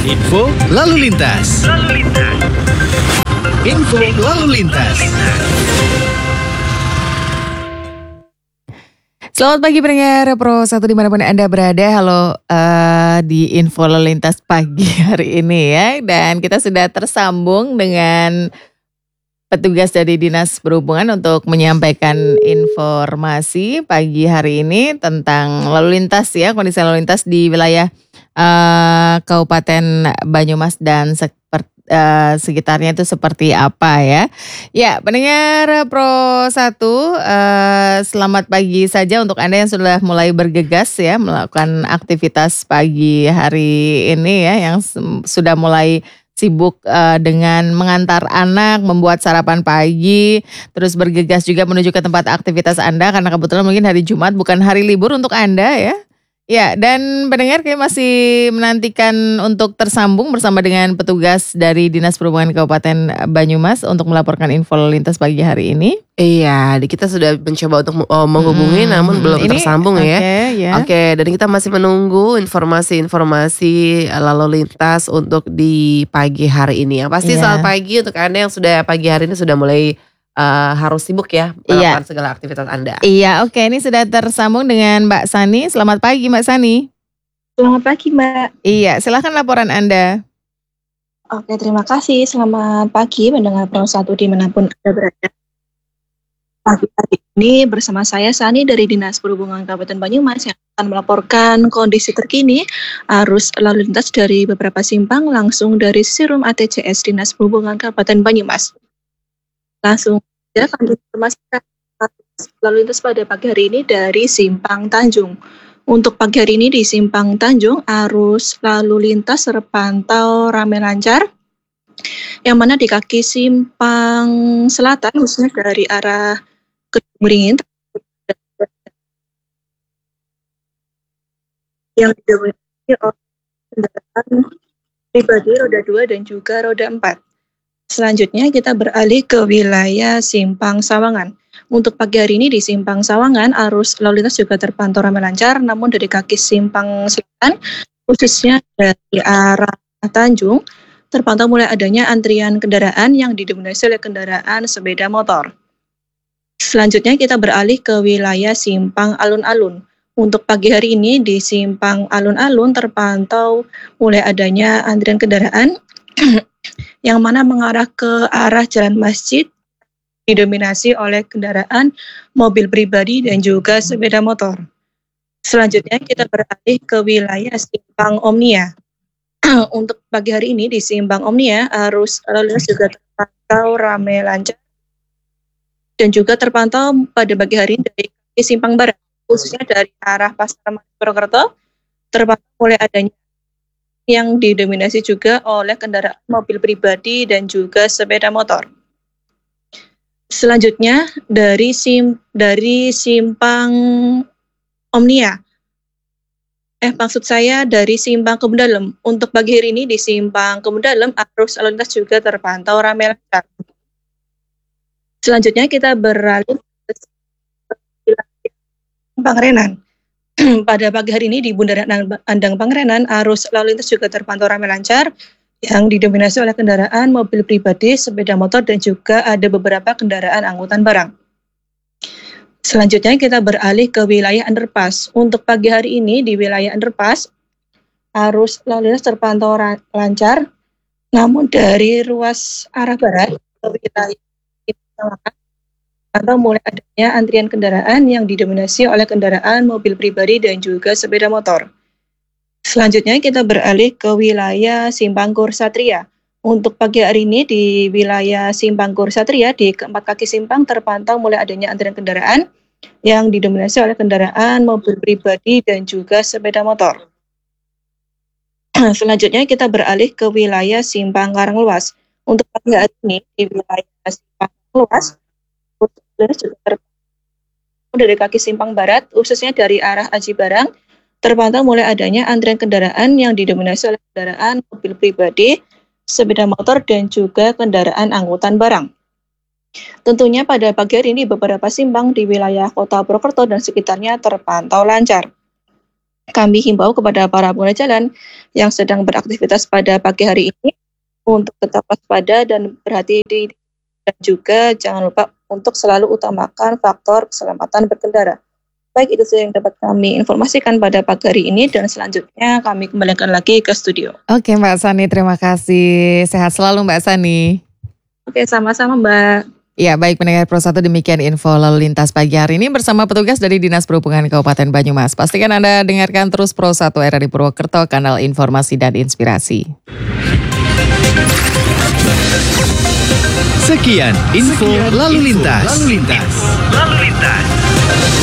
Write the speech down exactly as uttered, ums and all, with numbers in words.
Info lalu lintas. Lalu lintas. Info lalu lintas. Selamat pagi pendengar Pro satu dimanapun Anda berada. Halo uh, di Info Lalu Lintas pagi hari ini ya. Dan kita sudah tersambung dengan petugas dari Dinas Perhubungan untuk menyampaikan informasi pagi hari ini tentang lalu lintas ya. Kondisi lalu lintas di wilayah uh, Kabupaten Banyumas dan seperti Uh, sekitarnya itu seperti apa ya. Ya, pendengar Pro satu, uh, selamat pagi saja untuk Anda yang sudah mulai bergegas ya melakukan aktivitas pagi hari ini ya, yang sudah mulai sibuk uh, dengan mengantar anak, membuat sarapan pagi, terus bergegas juga menuju ke tempat aktivitas Anda karena kebetulan mungkin hari Jumat bukan hari libur untuk Anda ya. Ya, dan pendengar kayak masih menantikan untuk tersambung bersama dengan petugas dari Dinas Perhubungan Kabupaten Banyumas untuk melaporkan info lalu lintas pagi hari ini. Iya, kita sudah mencoba untuk uh, menghubungi hmm, namun belum ini, tersambung okay, ya. ya. Oke, okay, dan kita masih menunggu informasi-informasi lalu lintas untuk di pagi hari ini. Yang pasti yeah. Selamat pagi untuk Anda yang sudah pagi hari ini sudah mulai Uh, harus sibuk ya melakukan iya. segala aktivitas Anda. Iya, oke. Ini sudah tersambung dengan Mbak Sani. Selamat pagi Mbak Sani. Selamat pagi Mbak. Iya, silakan laporan Anda. Oke, terima kasih. Selamat pagi mendengar Pro satu dimanapun Anda berada. Pagi hari ini bersama saya Sani dari Dinas Perhubungan Kabupaten Banyumas yang akan melaporkan kondisi terkini arus lalu lintas dari beberapa simpang langsung dari Sirum A T C S Dinas Perhubungan Kabupaten Banyumas. Langsung ya, kami informasikan lalu lintas pada pagi hari ini dari Simpang Tanjung. Untuk pagi hari ini di Simpang Tanjung, arus lalu lintas terpantau ramai lancar. Yang mana di kaki Simpang Selatan, khususnya dari arah Kedung Beringin, yang didominasi oleh kendaraan pribadi roda dua dan juga roda empat. Selanjutnya kita beralih ke wilayah Simpang Sawangan. Untuk pagi hari ini di Simpang Sawangan, arus lalu lintas juga terpantau ramai lancar, namun dari kaki Simpang Selatan, khususnya dari arah Tanjung, terpantau mulai adanya antrian kendaraan yang didominasi oleh kendaraan sepeda motor. Selanjutnya kita beralih ke wilayah Simpang Alun-Alun. Untuk pagi hari ini di Simpang Alun-Alun terpantau mulai adanya antrian kendaraan yang mana mengarah ke arah Jalan Masjid didominasi oleh kendaraan mobil pribadi dan juga sepeda motor. Selanjutnya kita beralih ke wilayah Simpang Omnia. Untuk pagi hari ini di Simpang Omnia arus lalu lintas juga terpantau ramai lancar dan juga terpantau pada pagi hari ini dari Simpang Barat, khususnya dari arah Pasar Purwokerto terpantau mulai adanya yang didominasi juga oleh kendaraan mobil pribadi dan juga sepeda motor. Selanjutnya dari sim dari Simpang Omnia. Eh maksud saya dari Simpang Kebun Dalem. Untuk pagi hari ini di Simpang Kebun Dalem arus lalu lintas juga terpantau ramai lancar. Selanjutnya kita beralih ke Simpang Renan. Pada pagi hari ini di Bundaran Andang Pangerenan, arus lalu lintas juga terpantau ramai lancar yang didominasi oleh kendaraan mobil pribadi, sepeda motor, dan juga ada beberapa kendaraan angkutan barang. Selanjutnya kita beralih ke wilayah underpass. Untuk pagi hari ini di wilayah underpass, arus lalu lintas terpantau ra- lancar, namun dari ruas arah barat ke wilayah atau mulai adanya antrian kendaraan yang didominasi oleh kendaraan mobil pribadi dan juga sepeda motor. Selanjutnya kita beralih ke wilayah Simpang Kursatria. Untuk pagi hari ini di wilayah Simpang Kursatria di keempat kaki simpang terpantau mulai adanya antrian kendaraan yang didominasi oleh kendaraan mobil pribadi dan juga sepeda motor. Selanjutnya kita beralih ke wilayah Simpang Karanglewas. Untuk pagi hari ini di wilayah Simpang Karanglewas juga terpantau dari kaki Simpang Barat, khususnya dari arah Aji Barang, terpantau mulai adanya antrian kendaraan yang didominasi oleh kendaraan mobil pribadi, sepeda motor, dan juga kendaraan angkutan barang. Tentunya pada pagi hari ini beberapa simpang di wilayah Kota Purwokerto dan sekitarnya terpantau lancar. Kami himbau kepada para pengguna jalan yang sedang beraktivitas pada pagi hari ini untuk tetap waspada dan berhati-hati, dan juga jangan lupa untuk selalu utamakan faktor keselamatan berkendara. Baik, itu saja yang dapat kami informasikan pada pagi hari ini, dan selanjutnya kami kembalikan lagi ke studio. Oke Mbak Sani, terima kasih. Sehat selalu Mbak Sani. Oke, sama-sama Mbak. Ya, baik pendengar Pro satu, demikian info lalu lintas pagi hari ini bersama petugas dari Dinas Perhubungan Kabupaten Banyumas. Pastikan Anda dengarkan terus Pro satu R R I Purwokerto, kanal informasi dan inspirasi. Sekian info lalu lintas. Lalu lintas. Lalu lintas.